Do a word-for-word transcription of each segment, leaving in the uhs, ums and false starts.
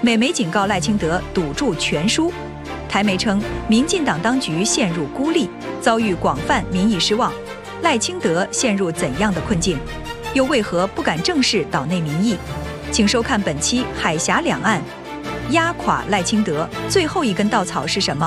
美媒警告赖清德赌注全输。台媒称，民进党当局陷入孤立，遭遇广泛民意失望。赖清德陷入怎样的困境？又为何不敢正视岛内民意？请收看本期《海峡两岸》，压垮赖清德最后一根稻草是什么？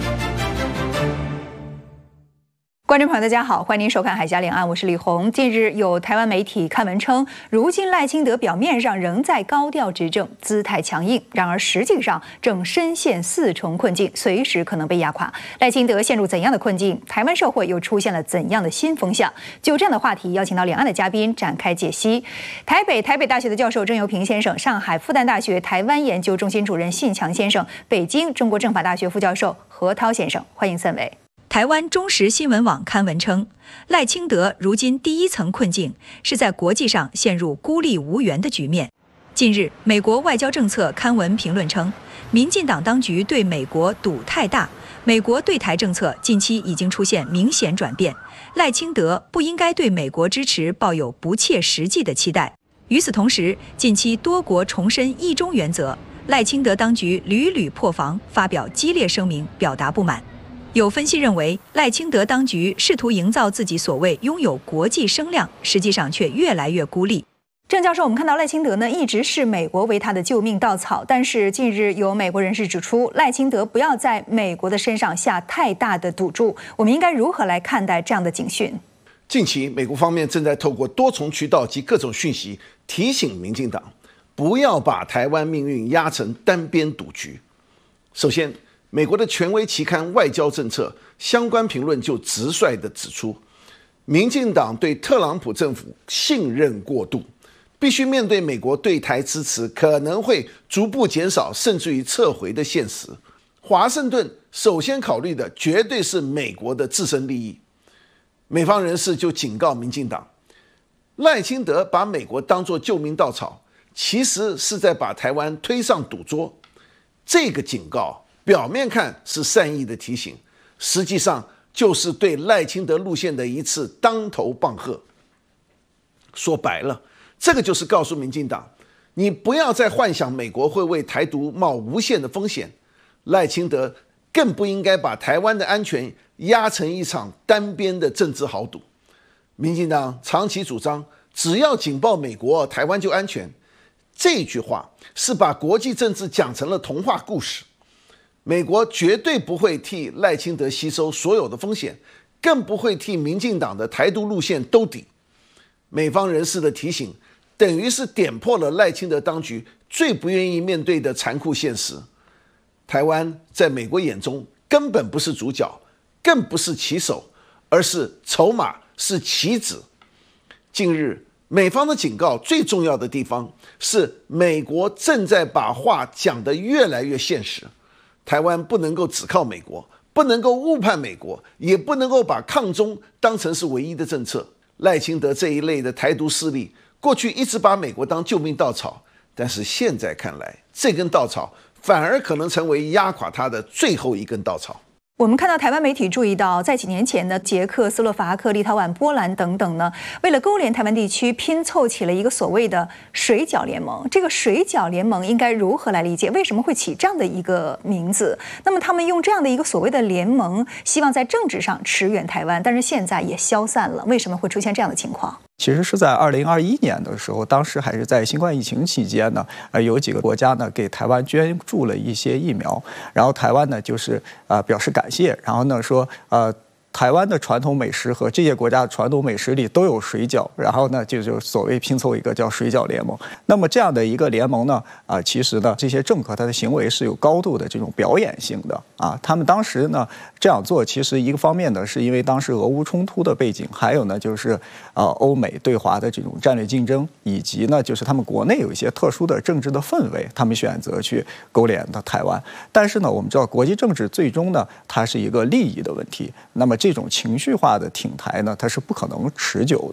观众朋友，大家好，欢迎您收看《海峡两岸》，我是李红。近日有台湾媒体刊文称，如今赖清德表面上仍在高调执政，姿态强硬，然而实际上正深陷四重困境，随时可能被压垮。赖清德陷入怎样的困境？台湾社会又出现了怎样的新风向？就这样的话题，邀请到两岸的嘉宾展开解析。台北台北大学的教授郑游平先生，上海复旦大学台湾研究中心主任信强先生，北京中国政法大学副教授何涛先生，欢迎三位。台湾中时新闻网刊文称，赖清德如今第一层困境是在国际上陷入孤立无援的局面。近日，美国外交政策刊文评论称，民进党当局对美国赌太大，美国对台政策近期已经出现明显转变，赖清德不应该对美国支持抱有不切实际的期待。与此同时，近期多国重申一中原则，赖清德当局屡屡破防，发表激烈声明，表达不满。有分析认为，赖清德当局试图营造自己所谓拥有国际声量，实际上却越来越孤立。郑教授，我们看到赖清德呢一直视美国为他的救命稻草，但是近日有美国人士指出，赖清德不要在美国的身上下太大的赌注。我们应该如何来看待这样的警讯？ 近期，美国方面正在透过多重渠道及各种讯息提醒民进党，不要把台湾命运压成单边赌局。首先，美国的权威期刊《外交政策》相关评论就直率地指出，民进党对特朗普政府信任过度，必须面对美国对台支持可能会逐步减少甚至于撤回的现实。华盛顿首先考虑的绝对是美国的自身利益。美方人士就警告民进党，赖清德把美国当作救命稻草，其实是在把台湾推上赌桌。这个警告表面看是善意的提醒，实际上就是对赖清德路线的一次当头棒喝。说白了，这个就是告诉民进党，你不要再幻想美国会为台独冒无限的风险，赖清德更不应该把台湾的安全压成一场单边的政治豪赌。民进党长期主张，只要警报美国，台湾就安全。这句话是把国际政治讲成了童话故事。美国绝对不会替赖清德吸收所有的风险，更不会替民进党的台独路线兜底。美方人士的提醒，等于是点破了赖清德当局最不愿意面对的残酷现实。台湾在美国眼中根本不是主角，更不是棋手，而是筹码，是棋子。近日，美方的警告最重要的地方是，美国正在把话讲得越来越现实。台湾不能够只靠美国，不能够误判美国，也不能够把抗中当成是唯一的政策。赖清德这一类的台独势力，过去一直把美国当救命稻草，但是现在看来，这根稻草反而可能成为压垮他的最后一根稻草。 我们看到台湾媒体注意到，在几年前呢，捷克、斯洛伐克、立陶宛、波兰等等呢，为了勾连台湾地区，拼凑起了一个所谓的水饺联盟。这个水饺联盟应该如何来理解？为什么会起这样的一个名字？那么他们用这样的一个所谓的联盟，希望在政治上驰援台湾，但是现在也消散了。为什么会出现这样的情况？ 其实是在二零二一年的时候，当时还是在新冠疫情期间呢，呃，有几个国家呢给台湾捐助了一些疫苗，然后台湾呢就是呃表示感谢，然后呢说呃。台湾的传统美食和这些国家的传统美食里都有水饺，然后呢，就就所谓拼凑一个叫水饺联盟。那么这样的一个联盟呢，啊、呃，其实呢，这些政客他的行为是有高度的这种表演性的啊。他们当时呢这样做，其实一个方面呢，是因为当时俄乌冲突的背景，还有呢就是呃欧美对华的这种战略竞争，以及呢就是他们国内有一些特殊的政治的氛围，他们选择去勾连到台湾。但是呢，我们知道国际政治最终呢，它是一个利益的问题。那么这种情绪化的挺台呢，它是不可能持久的。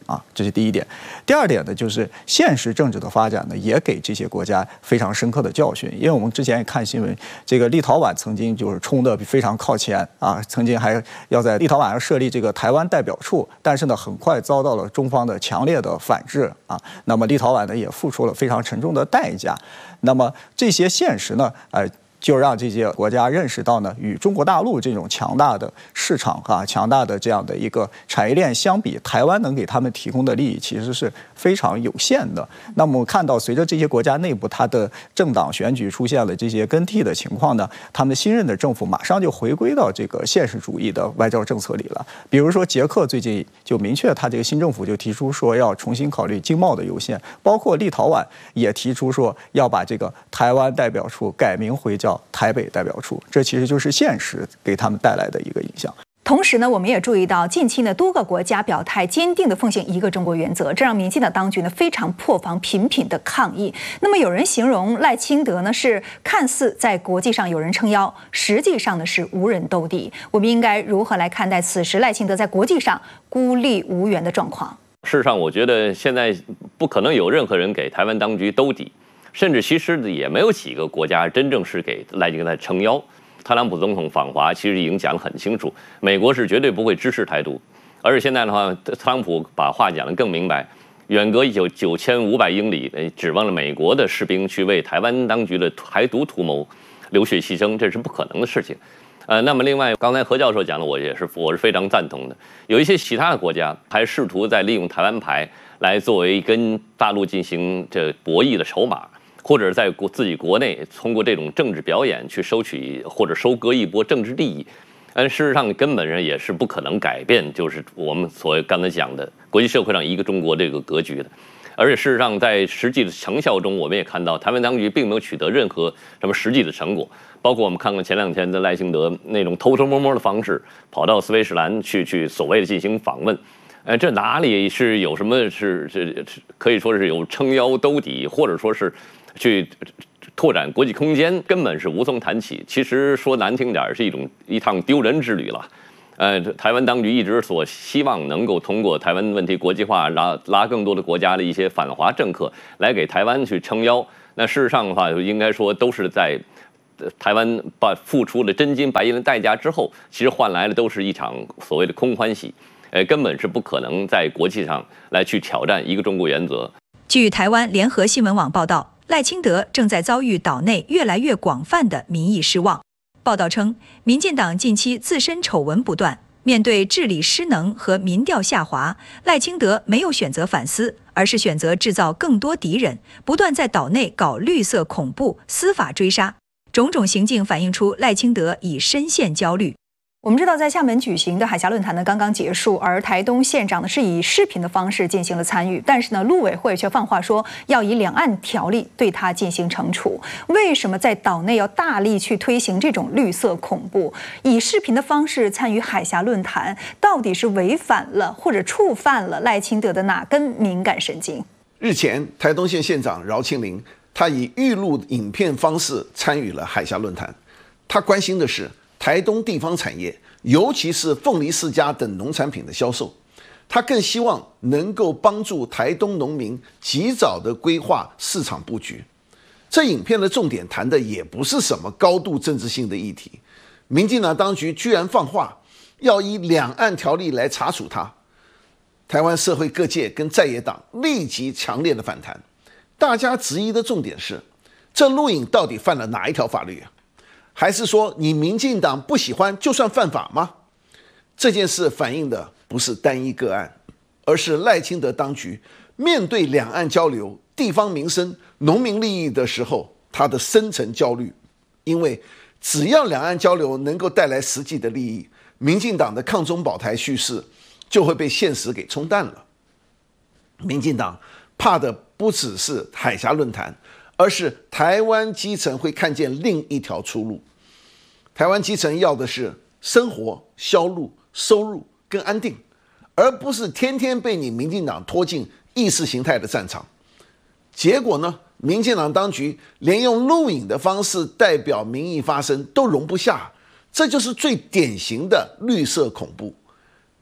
啊，这是第一点。第二点呢，就是现实政治的发展呢，也给这些国家非常深刻的教训。因为我们之前也看新闻，这个立陶宛曾经就是冲得非常靠前啊，曾经还要在立陶宛上设立这个台湾代表处，但是呢，很快遭到了中方的强烈的反制啊。那么立陶宛呢，也付出了非常沉重的代价。那么这些现实呢，呃。就让这些国家认识到呢，与中国大陆这种强大的市场啊、强大的这样的一个产业链相比，台湾能给他们提供的利益其实是非常有限的。那么我们看到，随着这些国家内部它的政党选举出现了这些更替的情况呢，他们新任的政府马上就回归到这个现实主义的外交政策里了。比如说，捷克最近就明确，他这个新政府就提出说要重新考虑经贸的优先，包括立陶宛也提出说要把这个台湾代表处改名回叫台北代表处，这其实就是现实给他们带来的一个影响。 同时呢，我们也注意到近期呢多个国家表态坚定地奉行一个中国原则，这让民进党当局呢非常破防，频频的抗议。那么有人形容赖清德呢是看似在国际上有人撑腰，实际上呢是无人兜底。我们应该如何来看待此时赖清德在国际上孤立无援的状况？ 事实上，我觉得现在不可能有任何人给台湾当局兜底。甚至其实也没有几个国家真正是给赖清德撑腰。特朗普总统访华其实已经讲得很清楚，美国是绝对不会支持台独。而且现在的话，特朗普把话讲得更明白，远隔九九千五百英里，指望了美国的士兵去为台湾当局的台独图谋流血牺牲，这是不可能的事情。呃，那么另外，刚才何教授讲的，我也是我是非常赞同的。有一些其他的国家还试图在利用台湾牌来作为跟大陆进行这博弈的筹码。或者在国自己国内通过这种政治表演去收取或者收割一波政治利益，但事实上根本上也是不可能改变，就是我们所刚才讲的国际社会上一个中国这个格局的。而且事实上，在实际的成效中，我们也看到台湾当局并没有取得任何什么实际的成果，包括我们看看前两天的赖清德那种偷偷摸摸的方式，跑到斯威士兰去去所谓的进行访问。呃，这哪里是有什么是是可以说是有撑腰兜底，或者说是去拓展国际空间，根本是无从谈起。其实说难听点，是一种一趟丢人之旅了。呃，台湾当局一直所希望能够通过台湾问题国际化，拉拉更多的国家的一些反华政客来给台湾去撑腰。那事实上的话，应该说都是在台湾把付出了真金白银的代价之后，其实换来的都是一场所谓的空欢喜。呃，根本是不可能在国际上来去挑战一个中国原则。 据台湾联合新闻网报道，赖清德正在遭遇岛内越来越广泛的民意失望。报道称，民进党近期自身丑闻不断，面对治理失能和民调下滑，赖清德没有选择反思，而是选择制造更多敌人，不断在岛内搞绿色恐怖、司法追杀，种种行径反映出赖清德已深陷焦虑。我们知道，在厦门举行的海峡论坛呢刚刚结束，而台东县长呢是以视频的方式进行了参与，但是呢，陆委会却放话说要以两岸条例对他进行惩处。为什么在岛内要大力去推行这种绿色恐怖，以视频的方式参与海峡论坛，到底是违反了或者触犯了赖清德的哪根敏感神经？ 日前，台东县县长饶庆铃，他以预录影片方式参与了海峡论坛，他关心的是台东地方产业，尤其是凤梨世家等农产品的销售。他更希望能够帮助台东农民及早的规划市场布局。这影片的重点谈的也不是什么高度政治性的议题，民进党当局居然放话要以两岸条例来查处他。台湾社会各界跟在野党立即强烈的反弹，大家质疑的重点是，这录影到底犯了哪一条法律啊？还是说你民进党不喜欢就算犯法吗？这件事反映的不是单一个案，而是赖清德当局面对两岸交流、地方民生、农民利益的时候，他的深层焦虑。因为只要两岸交流能够带来实际的利益，民进党的抗中保台叙事就会被现实给冲淡了。民进党怕的不只是海峡论坛，而是台湾基层会看见另一条出路。台湾基层要的是生活、销路、收入跟安定，而不是天天被你民进党拖进意识形态的战场。结果呢，民进党当局连用录影的方式代表民意发声都容不下，这就是最典型的绿色恐怖。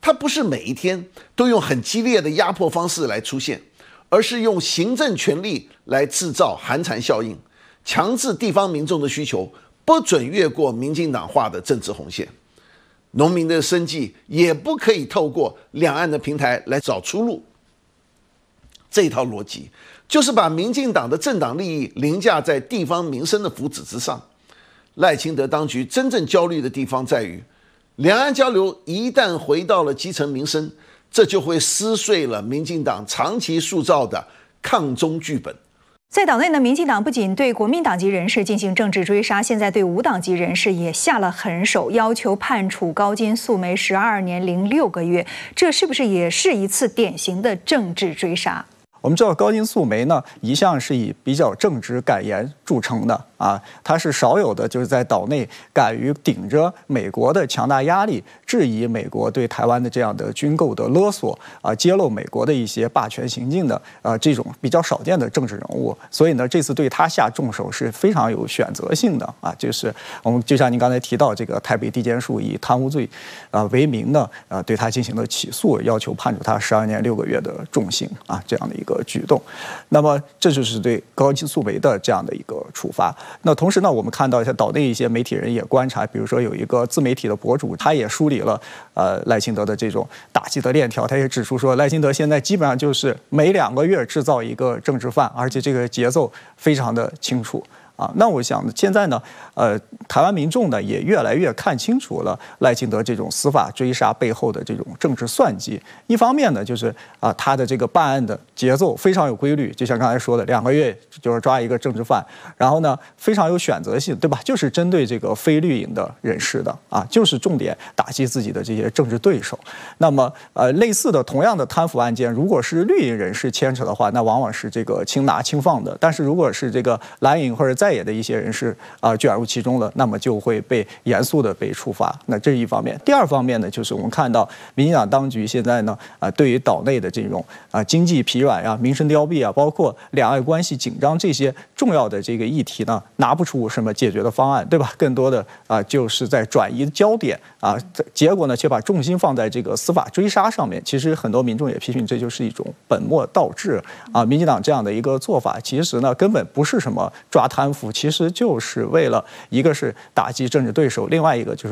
它不是每一天都用很激烈的压迫方式来出现，而是用行政权力来制造寒蝉效应，强制地方民众的需求不准越过民进党画的政治红线。农民的生计也不可以透过两岸的平台来找出路。这一套逻辑就是把民进党的政党利益凌驾在地方民生的福祉之上。赖清德当局真正焦虑的地方在于，两岸交流一旦回到了基层民生，这就会撕碎了民进党长期塑造的抗中剧本。 在岛内呢，民进党不仅对国民党籍人士进行政治追杀，现在对无党籍人士也下了狠手，要求判处高金素梅十二年零六个月。这是不是也是一次典型的政治追杀？ 我们知道高金素梅呢，一向是以比较正直敢言著称的啊，她是少有的就是在岛内敢于顶着美国的强大压力，质疑美国对台湾的这样的军购的勒索啊，揭露美国的一些霸权行径的啊这种比较少见的政治人物。所以呢，这次对他下重手是非常有选择性的啊，就是我们就像您刚才提到，这个台北地检署以贪污罪啊为名呢，啊对他进行了起诉，要求判处他十二年六个月的重刑啊，这样的一个举动。那么这就是对高金素梅的这样的一个处罚。那同时呢，我们看到像岛内一些媒体人也观察，比如说有一个自媒体的博主，他也梳理了呃赖清德的这种打击的链条，他也指出说，赖清德现在基本上就是每两个月制造一个政治犯，而且这个节奏非常的清楚。啊，那我想现在呢，呃，台湾民众呢也越来越看清楚了赖清德这种司法追杀背后的这种政治算计。一方面呢，就是啊，他的这个办案的节奏非常有规律，就像刚才说的，两个月就是抓一个政治犯，然后呢非常有选择性，对吧？就是针对这个非绿营的人士的啊，就是重点打击自己的这些政治对手。那么呃，类似的同样的贪腐案件，如果是绿营人士牵扯的话，那往往是这个轻拿轻放的；但是如果是这个蓝营或者在野的一些人士啊、呃、卷入其中了，那么就会被严肃的被处罚。那这是一方面。第二方面呢，就是我们看到民进党当局现在呢啊、呃，对于岛内的这种啊、呃、经济疲软啊、民生凋敝啊，包括两岸关系紧张这些重要的这个议题呢，拿不出什么解决的方案，对吧？更多的啊、呃、就是在转移焦点啊，结果呢却把重心放在这个司法追杀上面。其实很多民众也批评，这就是一种本末倒置啊！民进党这样的一个做法，其实呢根本不是什么抓贪腐，其实就是为了一个是打击政治对手，另外一个就是